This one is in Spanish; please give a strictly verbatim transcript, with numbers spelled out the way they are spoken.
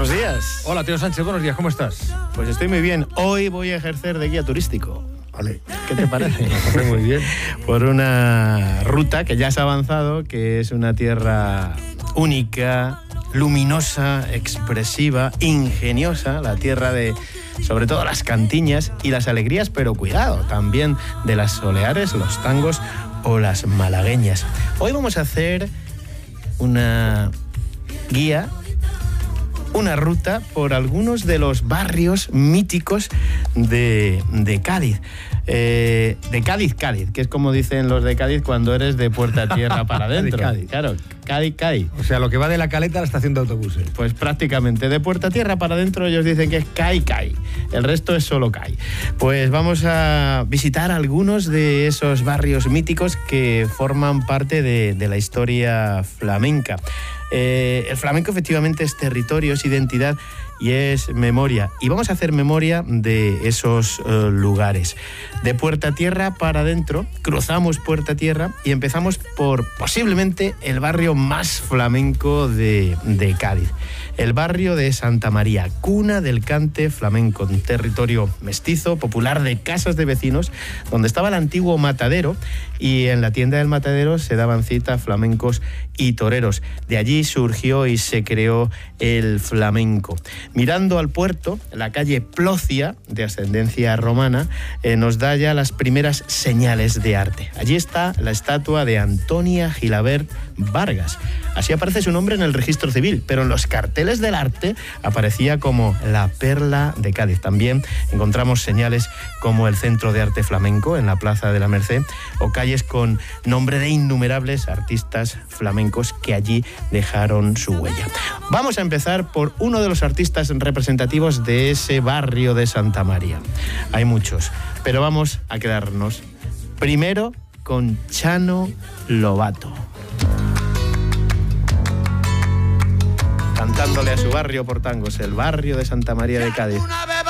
buenos días. Hola, Teo Sánchez, buenos días, ¿cómo estás? Pues estoy muy bien. Hoy voy a ejercer de guía turístico. Vale. ¿Qué te parece? Muy bien. Por una ruta que ya has avanzado, que es una tierra única, luminosa, expresiva, ingeniosa, la tierra de, sobre todo, las cantiñas y las alegrías, pero cuidado, también de las soleares, los tangos o las malagueñas. Hoy vamos a hacer una guía, una ruta por algunos de los barrios míticos de, de Cádiz. Eh, de Cádiz, Cádiz, que es como dicen los de Cádiz cuando eres de puerta a tierra para adentro. De Cádiz. Claro, Cádiz, Cádiz. O sea, lo que va de la Caleta a la estación de autobuses. Pues prácticamente, de puerta a tierra para adentro ellos dicen que es Cai, Cai. El resto es solo Cai. Pues vamos a visitar algunos de esos barrios míticos que forman parte de, de la historia flamenca. Eh, el flamenco efectivamente es territorio, es identidad y es memoria. Y vamos a hacer memoria de esos uh, lugares. De puerta a tierra para adentro, cruzamos puerta a tierra y empezamos por posiblemente el barrio más flamenco de, de Cádiz. El barrio de Santa María, cuna del cante flamenco, un territorio mestizo, popular de casas de vecinos, donde estaba el antiguo matadero y en la tienda del matadero se daban cita flamencos y toreros. De allí surgió y se creó el flamenco. Mirando al puerto, la calle Plocia, de ascendencia romana, eh, nos da ya las primeras señales de arte. Allí está la estatua de Antonia Gilabert Vargas. Así aparece su nombre en el registro civil, pero en los carteles del arte aparecía como la perla de Cádiz. También encontramos señales como el Centro de Arte Flamenco en la Plaza de la Merced o calles con nombre de innumerables artistas flamencos que allí dejaron su huella. Vamos a empezar por uno de los artistas representativos de ese barrio de Santa María. Hay muchos, pero vamos a quedarnos primero con Chano Lobato, cantándole a su barrio por tangos, el barrio de Santa María de Cádiz.